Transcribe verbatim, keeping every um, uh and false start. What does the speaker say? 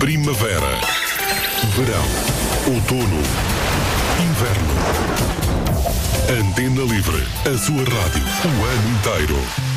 Primavera, verão, outono, inverno. Antena Livre, a sua rádio, o ano inteiro.